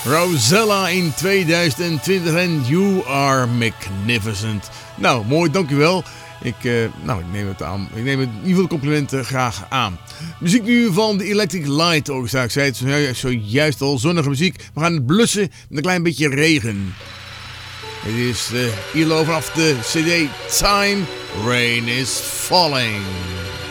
Rosella in 2020 en You Are Magnificent. Nou, mooi, dankjewel. Ik neem het aan. Ik neem het in ieder geval de complimenten graag aan. Muziek nu van de Electric Light Orchestra. Ik zei het zojuist al, zonnige muziek. We gaan het blussen met een klein beetje regen. Het is ILO vanaf de CD Time Rain is Falling.